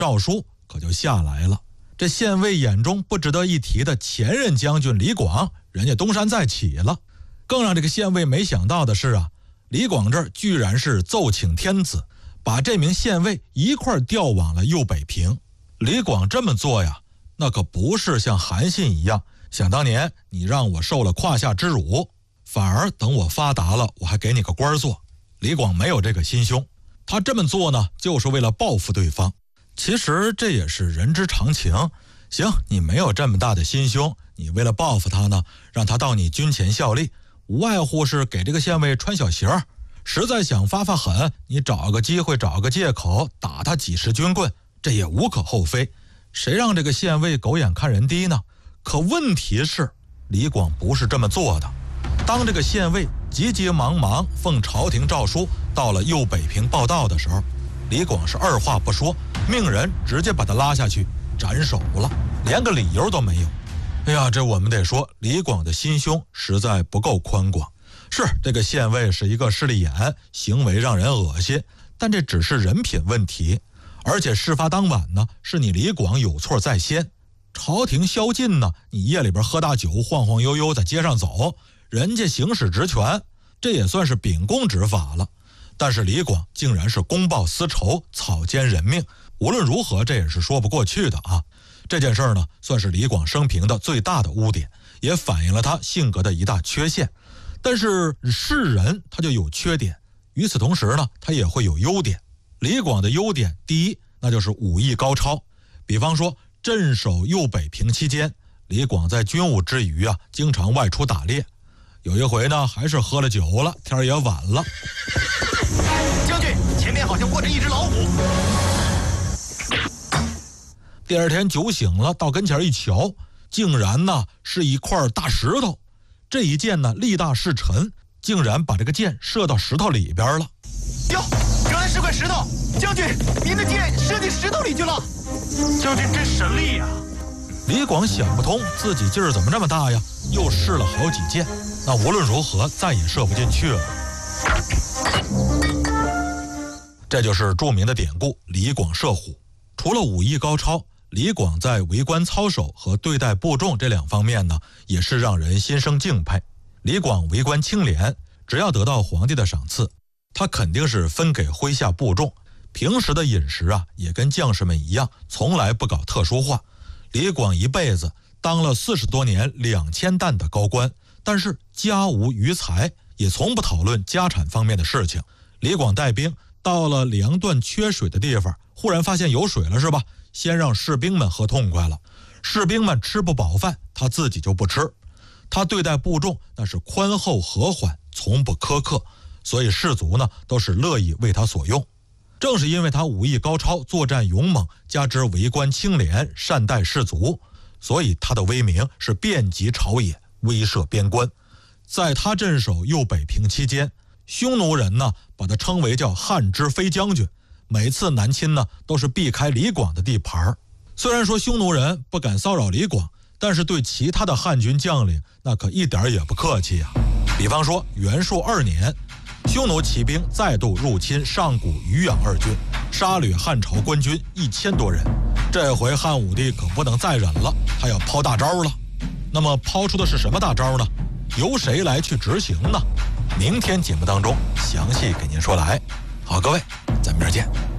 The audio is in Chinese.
诏书可就下来了。这县尉眼中不值得一提的前任将军李广，人家东山再起了。更让这个县尉没想到的是啊，李广这儿居然是奏请天子，把这名县尉一块调往了右北平。李广这么做呀，那可不是像韩信一样，想当年你让我受了胯下之辱，反而等我发达了，我还给你个官做。李广没有这个心胸，他这么做呢，就是为了报复对方。其实这也是人之常情。行，你没有这么大的心胸，你为了报复他呢，让他到你军前效力，无外乎是给这个县尉穿小鞋儿。实在想发发狠，你找个机会找个借口打他几十军棍，这也无可厚非。谁让这个县尉狗眼看人低呢？可问题是李广不是这么做的。当这个县尉急急忙忙奉朝廷诏书到了右北平报道的时候，李广是二话不说，命人直接把他拉下去斩首了，连个理由都没有。哎呀，这我们得说李广的心胸实在不够宽广。是这个县尉是一个势利眼，行为让人恶心，但这只是人品问题。而且事发当晚呢，是你李广有错在先，朝廷宵禁呢，你夜里边喝大酒，晃晃悠悠在街上走，人家行使职权，这也算是秉公执法了。但是李广竟然是公报私仇，草菅人命，无论如何这也是说不过去的啊。这件事呢，算是李广生平的最大的污点，也反映了他性格的一大缺陷。但是是人他就有缺点，与此同时呢，他也会有优点。李广的优点，第一，那就是武艺高超。比方说镇守右北平期间，李广在军务之余啊，经常外出打猎。有一回呢，还是喝了酒了，天也晚了。 将军，前面好像卧着一只老虎。 第二天酒醒了，到跟前一瞧，竟然呢是一块大石头。这一箭呢力大势沉，竟然把这个箭射到石头里边了。 哟，原来是块石头！将军，您的箭射进石头里去了。将军真神力呀！ 李广想不通自己劲儿怎么这么大呀，又试了好几箭，那无论如何再也射不进去了。这就是著名的典故李广射虎。除了武艺高超，李广在为官操守和对待部众这两方面呢，也是让人心生敬佩。李广为官清廉，只要得到皇帝的赏赐，他肯定是分给麾下部众。平时的饮食啊，也跟将士们一样，从来不搞特殊化。李广一辈子当了40多年2000担的高官，但是家无余财，也从不讨论家产方面的事情。李广带兵到了粮断缺水的地方，忽然发现有水了是吧？先让士兵们喝痛快了，士兵们吃不饱饭，他自己就不吃。他对待部众那是宽厚和缓，从不苛刻，所以士卒呢都是乐意为他所用。正是因为他武艺高超，作战勇猛，加之为官清廉，善待士卒，所以他的威名是遍及朝野，威慑边关。在他镇守右北平期间，匈奴人呢把他称为叫汉之飞将军，每次南侵呢都是避开李广的地盘。虽然说匈奴人不敢骚扰李广，但是对其他的汉军将领那可一点也不客气啊。比方说元朔2年，匈奴骑兵再度入侵上古渔阳2军，杀掠汉朝官军1000多人。这回汉武帝可不能再忍了，他要抛大招了。那么抛出的是什么大招呢？由谁来去执行呢？明天节目当中详细给您说来。好，各位，咱们明儿见。